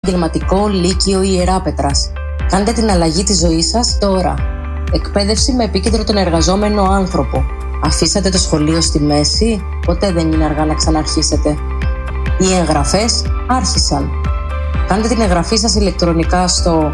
Επαγγελματικό Λύκειο Ιεράπετρας. Κάντε την αλλαγή της ζωής σας τώρα. Εκπαίδευση με επίκεντρο τον εργαζόμενο άνθρωπο. Αφήσατε το σχολείο στη μέση? Ποτέ δεν είναι αργά να ξαναρχίσετε. Οι εγγραφές άρχισαν. Κάντε την εγγραφή σας ηλεκτρονικά στο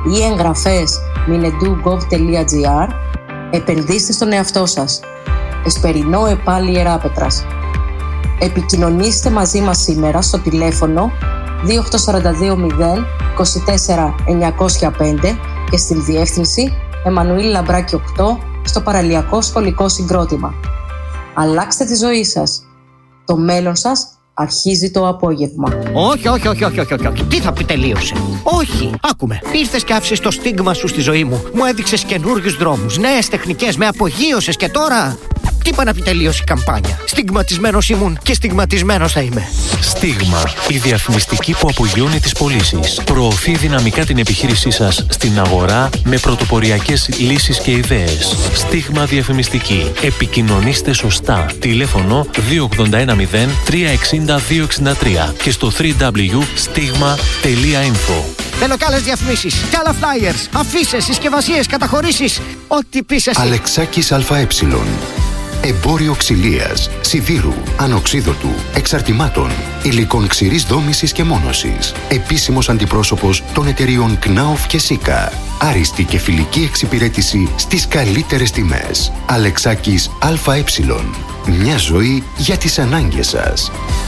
iengραφes.minedu.gov.gr. Επενδύστε στον εαυτό σας. Εσπερινό ΕΠΑΛ Ιεράπετρας. Επικοινωνήστε μαζί μας σήμερα στο τηλέφωνο 2842 024 905 και στην διεύθυνση Εμμανουήλ Λαμπράκη 8 στο Παραλιακό Σχολικό Συγκρότημα. Αλλάξτε τη ζωή σας. Το μέλλον σας αρχίζει το απόγευμα. Όχι. Τι θα πει τελείωσε? Όχι, άκουμε. Ήρθες και άφησες το στίγμα σου στη ζωή μου. Μου έδειξες καινούριους δρόμους, νέες τεχνικές, με απογείωσες και τώρα... Τι είπα να πει τελείωσε η καμπάνια? Στιγματισμένος ήμουν και στιγματισμένος θα είμαι. Στίγμα. Η διαφημιστική που απογειώνει τις πωλήσεις. Προωθεί δυναμικά την επιχείρησή σας στην αγορά με πρωτοποριακές λύσεις και ιδέες. Στίγμα διαφημιστική. Επικοινωνήστε σωστά. Τηλέφωνο 2810 360 263 και στο www.stigma.info. Θέλω κι άλλες διαφημίσεις, κι άλλα flyers, αφίσες, συσκευασίες, καταχωρήσεις. Ό,τι πεις εσύ. Αλεξάκης ΑΕ. Εμπόριο ξυλίας, σιδήρου, ανοξίδωτου, εξαρτημάτων, υλικών ξηρής δόμησης και μόνωσης. Επίσημος αντιπρόσωπος των εταιριών ΚΝΑΟΦ και ΣΥΚΑ. Άριστη και φιλική εξυπηρέτηση στις καλύτερες τιμές. Αλεξάκης ΑΕ. Μια ζωή για τις ανάγκες σας.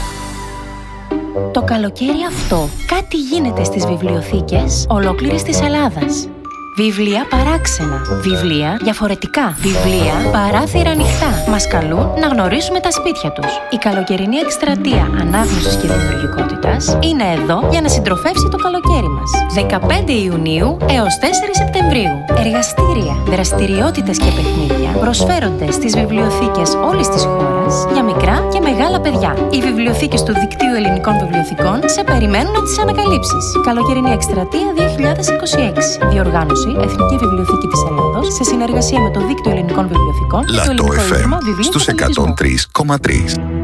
Το καλοκαίρι αυτό κάτι γίνεται στις βιβλιοθήκες ολόκληρης της Ελλάδας. Βιβλία παράξενα, βιβλία διαφορετικά, βιβλία παράθυρα ανοιχτά. Μας καλούν να γνωρίσουμε τα σπίτια τους. Η καλοκαιρινή εκστρατεία ανάγνωσης και δημιουργικότητας είναι εδώ για να συντροφεύσει το καλοκαίρι μας. 15 Ιουνίου έως 4 Σεπτεμβρίου. Εργαστήρια, δραστηριότητες και παιχνίδια προσφέρονται στις βιβλιοθήκες όλης της χώρας για μικρά και μεγάλα παιδιά. Οι βιβλιοθήκες του Δικτύου Ελληνικών Βιβλιοθηκών σε περιμένουν να τις ανακαλύψεις. Καλοκαιρινή εκστρατεία 2026. Διοργάνωση Εθνική Βιβλιοθήκη της Ελλάδος σε συνεργασία με το Δίκτυο Ελληνικών Βιβλιοθηκών και το Ελληνικό Ίδρυμα Βιβλίων και Πολιτισμού. Στους 103,3.